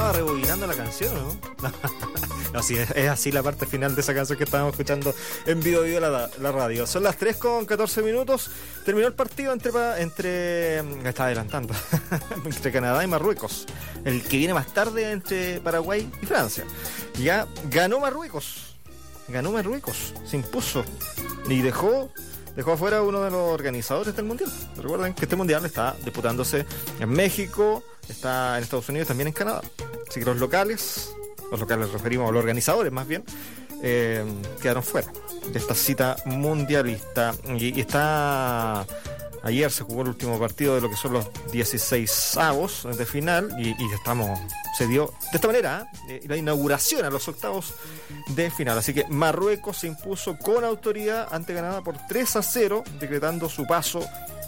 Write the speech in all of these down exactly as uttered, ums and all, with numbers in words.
estaba rebobinando la canción, ¿no? No, sí, es, es así la parte final de esa canción que estábamos escuchando en Vivo Vivo la, la radio. Son las tres con catorce minutos. Terminó el partido entre... entre me está adelantando. entre Canadá y Marruecos. El que viene más tarde entre Paraguay y Francia. Ya ganó Marruecos. Ganó Marruecos. Se impuso. Y dejó... Dejó afuera uno de los organizadores del Mundial. Recuerden que este Mundial está disputándose en México, está en Estados Unidos y también en Canadá. Así que los locales, los locales referimos a los organizadores más bien, eh, quedaron fuera de esta cita mundialista. Y, y está... Ayer se jugó el último partido de lo que son los dieciseisavos de final y, y estamos, se dio de esta manera ¿eh? la inauguración a los octavos de final. Así que Marruecos se impuso con autoridad ante Canadá por tres a cero, decretando su paso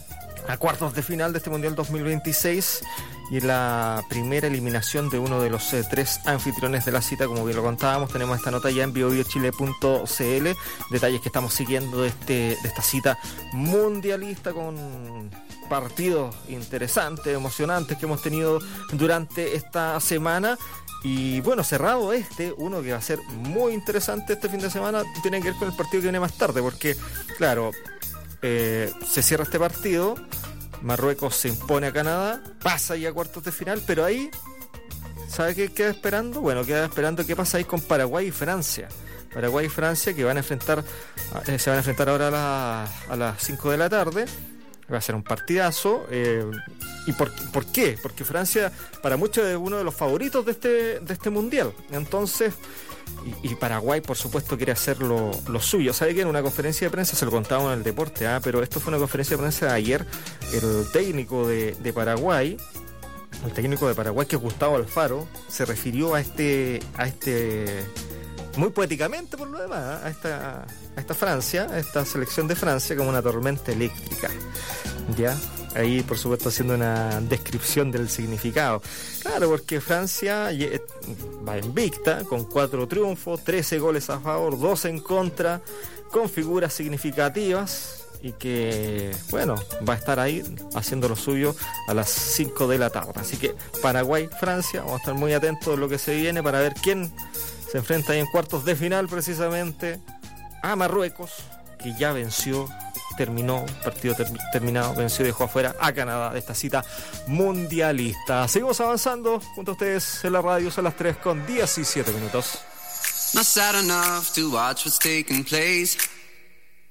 a cuartos de final de este Mundial dos mil veintiséis y la primera eliminación de uno de los eh, tres anfitriones de la cita. Como bien lo contábamos, tenemos esta nota ya en bio bio chile punto c l, detalles que estamos siguiendo de, este, de esta cita mundialista con partidos interesantes, emocionantes que hemos tenido durante esta semana. Y bueno, cerrado este, uno que va a ser muy interesante este fin de semana, tiene que ver con el partido que viene más tarde, porque claro, eh, se cierra este partido, Marruecos se impone a Canadá, pasa ya a cuartos de final, pero ahí, ¿sabe qué queda esperando? Bueno, queda esperando qué pasa ahí con Paraguay y Francia. Paraguay y Francia que van a enfrentar, eh, se van a enfrentar ahora a, la, a las cinco de la tarde. Va a ser un partidazo. Eh, ¿Y por, por qué? Porque Francia, para muchos, es uno de los favoritos de este, de este mundial. Entonces, y, y Paraguay, por supuesto, quiere hacer lo, lo suyo. ¿Sabe qué? En una conferencia de prensa, se lo contábamos en el deporte, ¿ah? Pero esto fue una conferencia de prensa de ayer. El técnico de, de Paraguay, el técnico de Paraguay, que es Gustavo Alfaro, se refirió a este, a este, muy poéticamente por lo demás, a esta, a esta Francia, a esta selección de Francia como una tormenta eléctrica. Ya, ahí por supuesto haciendo una descripción del significado. Claro, porque Francia va invicta, con cuatro triunfos, trece goles a favor, dos en contra, con figuras significativas, y que, bueno, va a estar ahí haciendo lo suyo a las cinco de la tarde. Así que Paraguay, Francia, vamos a estar muy atentos de lo que se viene para ver quién se enfrenta ahí en cuartos de final, precisamente a Marruecos, que ya venció, terminó, partido ter- terminado, venció y dejó afuera a Canadá de esta cita mundialista. Seguimos avanzando junto a ustedes en la radio, son las tres con diecisiete minutos. Not sad enough to watch what's taking place.